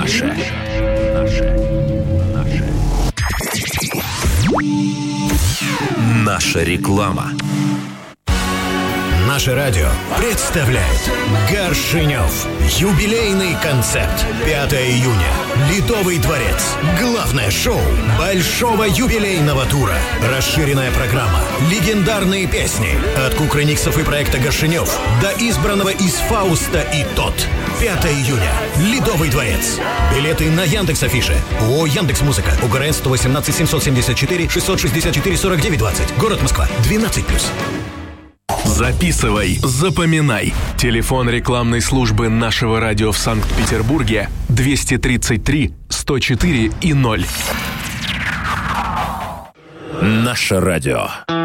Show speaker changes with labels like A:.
A: наше. Наша реклама.
B: Наше радио представляет Горшенев. Юбилейный концерт. 5 июня. Ледовый дворец. Главное шоу большого юбилейного тура. Расширенная программа. Легендарные песни. От кукрыниксов и проекта Горшенев до избранного из Фауста и тот. 5 июня. Ледовый дворец. Билеты на Яндекс.Афише. ООО «Яндекс.Музыка». УГРН 118 774 664 49 20. Город Москва. 12+.
A: Записывай, запоминай. Телефон рекламной службы нашего радио в Санкт-Петербурге 233 104 и 0. Наше радио.